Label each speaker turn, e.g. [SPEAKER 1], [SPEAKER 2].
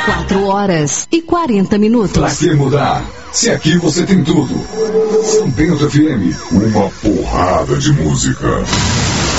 [SPEAKER 1] 4h40.
[SPEAKER 2] Pra que mudar? Se aqui você tem tudo. São Bento FM, uma porrada de música.